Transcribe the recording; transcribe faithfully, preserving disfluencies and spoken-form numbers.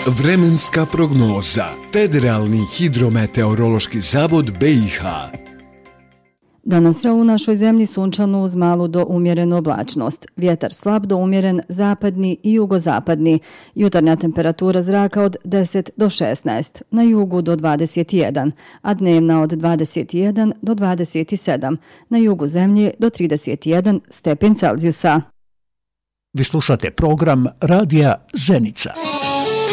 Vremenska prognoza. Federalni hidrometeorološki zavod B i H. Danas u našoj zemlji sunčano uz malu do umjerenu oblačnost. Vjetar slab do umjeren zapadni i jugozapadni. Jutarnja temperatura zraka od deset do šesnaest, na jugu do dvadeset jedan, a dnevna od dvadeset jedan do dvadeset sedam, na jugu zemlje do trideset jedan stepen Celzijusa. Vi slušate program Radija Zenica.